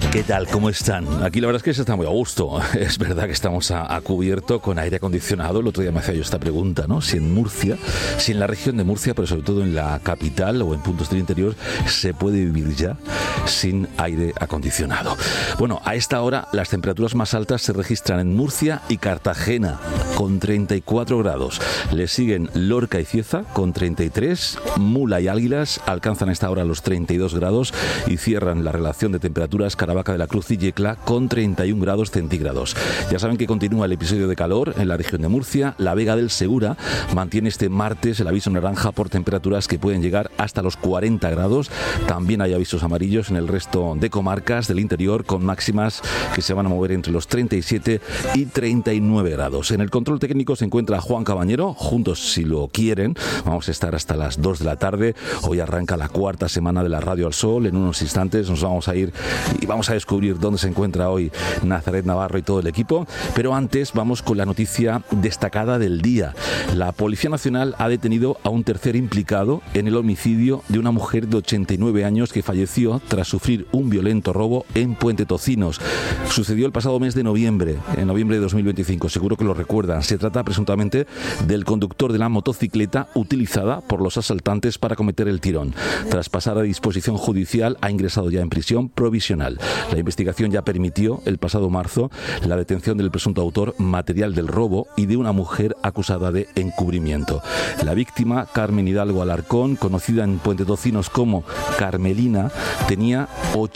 ¿Qué tal? ¿Cómo están? Aquí la verdad es que se está muy a gusto. Es verdad que estamos a cubierto con aire acondicionado. El otro día me hacía yo esta pregunta, ¿no? Si en Murcia, si en la región de Murcia, pero sobre todo en la capital o en puntos del interior, se puede vivir ya sin aire acondicionado. Bueno, a esta hora las temperaturas más altas se registran en Murcia y Cartagena, con 34 grados. Le siguen Lorca y Cieza, con 33. Mula y Águilas alcanzan a esta hora los 32 grados y cierran la relación de temperaturas Caravaca de la Cruz y Yecla con 31 grados centígrados. Ya saben que continúa el episodio de calor en la región de Murcia. La Vega del Segura mantiene este martes el aviso naranja por temperaturas que pueden llegar hasta los 40 grados. También hay avisos amarillos en el resto de comarcas del interior con máximas que se van a mover entre los 37 y 39 grados. En el control técnico se encuentra Juan Cabañero. Juntos, si lo quieren, vamos a estar hasta las 2 de la tarde. Hoy arranca la cuarta semana de la Radio al Sol. En unos instantes nos vamos a ir y vamos a descubrir dónde se encuentra hoy Nazaret Navarro y todo el equipo, pero antes vamos con la noticia destacada del día. La Policía Nacional ha detenido a un tercer implicado en el homicidio de una mujer de 89 años que falleció tras sufrir un violento robo en Puente Tocinos. Sucedió el pasado mes de noviembre, en noviembre de 2025, seguro que lo recuerdan. Se trata presuntamente del conductor de la motocicleta utilizada por los asaltantes para cometer el tirón. Tras pasar a disposición judicial, ha ingresado ya en prisión provisional. La investigación ya permitió, el pasado marzo, la detención del presunto autor material del robo y de una mujer acusada de encubrimiento. La víctima, Carmen Hidalgo Alarcón, conocida en Puente Tocinos como Carmelina, tenía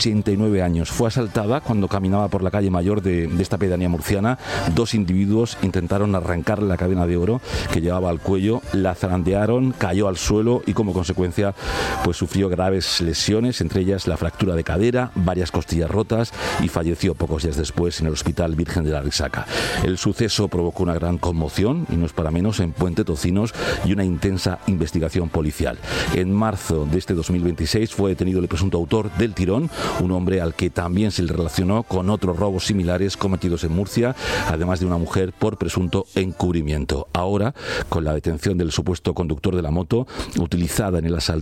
89 años. Fue asaltada cuando caminaba por la calle mayor de esta pedanía murciana. Dos individuos intentaron arrancarle la cadena de oro que llevaba al cuello, la zarandearon, cayó al suelo y como consecuencia pues sufrió graves lesiones, entre ellas la fractura de cadera, varias costillas rotas y falleció pocos días después en el Hospital Virgen de la Risaca. El suceso provocó una gran conmoción, y no es para menos, en Puente Tocinos y una intensa investigación policial. En marzo de este 2026 fue detenido el presunto autor del tirón, un hombre al que también se le relacionó con otros robos similares cometidos en Murcia, además de una mujer por presunto encubrimiento. Ahora, con la detención del supuesto conductor de la moto utilizada en el asalto